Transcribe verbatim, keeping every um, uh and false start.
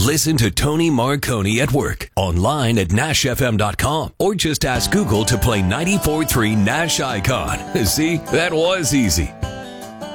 Listen to Tony Marconi at work online at nash f m dot com or just ask Google to play ninety-four point three Nash Icon. See, that was easy.